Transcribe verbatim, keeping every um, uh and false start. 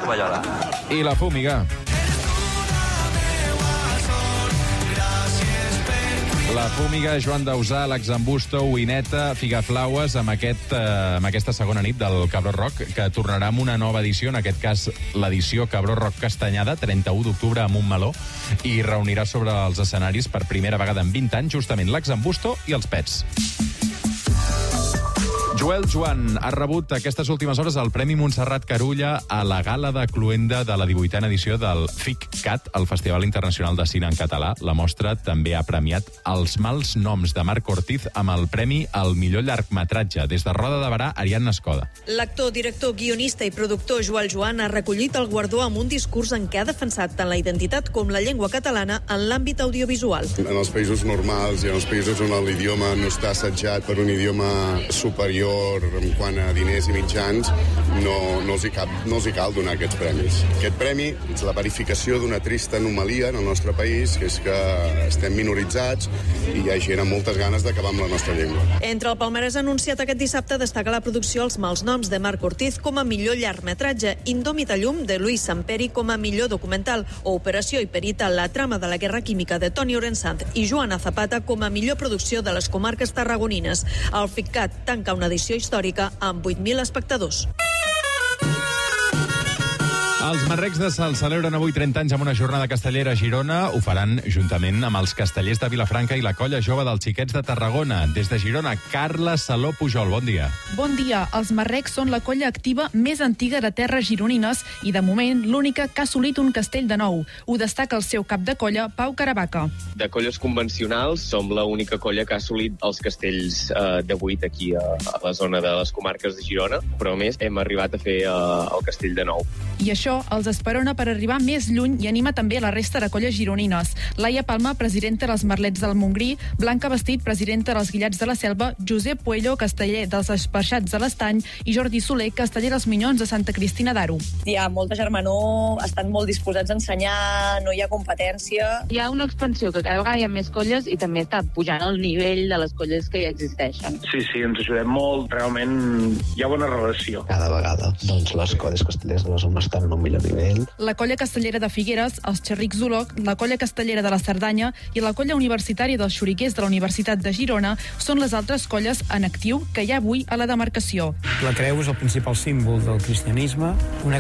Tovallola. I la Fúmiga. La Fúmiga, Joan Dausà, Alex Ambusto, Uineta, Figaflaues, amb, aquest, eh, amb aquesta segona nit del Cabró Rock, que tornarà amb una nova edició, en aquest cas l'edició Cabró Rock Castanyada, trenta-u d'octubre a Montmeló, i reunirà sobre els escenaris per primera vegada en vint anys justament l'Alex Ambusto i els Pets. Joel Joan ha rebut aquestes últimes hores el Premi Montserrat Carulla a la gala de Cluenda de la divuitena edició del FICCAT, el Festival Internacional de Cine en Català. La mostra també ha premiat Els mals noms de Marc Ortiz amb el premi al millor llargmetratge. Des de Roda de Barà, Ariadna Escoda. L'actor, director, guionista i productor Joel Joan ha recollit el guardó amb un discurs en què ha defensat tant la identitat com la llengua catalana en l'àmbit audiovisual. En els països normals i en els països on l'idioma no està assetjat per un idioma superior en quant a diners i mitjans, no, no, els hi cap, no els hi cal donar aquests premis. Aquest premi és la verificació d'una trista anomalia en el nostre país, que és que estem minoritzats i hi ha gent amb moltes ganes d'acabar amb la nostra llengua. Entre el palmarès anunciat aquest dissabte destaca la producció Els mals noms de Marc Ortiz com a millor llargmetratge, Indòmita llum de Luis Samperi com a millor documental o Operació Hiperita, la trama de la guerra química de Toni Orensanz i Joana Zapata com a millor producció de les comarques tarragonines. El FICCAT tanca una edició històrica amb vuit mil espectadors. Els Marrecs de Salt celebren avui trenta anys amb una jornada castellera a Girona. Ho faran juntament amb els castellers de Vilafranca i la colla jove dels Xiquets de Tarragona. Des de Girona, Carla Saló Pujol, bon dia. Bon dia. Els Marrecs són la colla activa més antiga de terres gironines i, de moment, l'única que ha assolit un castell de nou. Ho destaca el seu cap de colla, Pau Caravaca. De colles convencionals, som l'única colla que ha assolit els castells eh, de vuit aquí a, a la zona de les comarques de Girona, però a més hem arribat a fer eh, el castell de nou. I això els esperona per arribar més lluny i anima també la resta de colles gironines. Laia Palma, presidenta dels Merlets del Montgrí, Blanca Vestit, presidenta dels Guillats de la Selva, Josep Puello, casteller dels Esparxats de l'Estany i Jordi Soler, casteller dels Minyons de Santa Cristina d'Aro. Hi ha molta germanor, estan molt disposats a ensenyar, no hi ha competència. Hi ha una expansió que cada vegada hi ha més colles i també està pujant el nivell de les colles que ja existeixen. Sí, sí, ens ajudem molt, realment hi ha bona relació. Cada vegada doncs, les colles castellers de la zona estan en un millor nivell. La colla castellera de Figueres, els Xerrics Zolog, la colla castellera de la Cerdanya i la colla universitària dels Xoriquers de la Universitat de Girona són les altres colles en actiu que hi ha avui a la demarcació. La creu és el principal símbol del cristianisme, una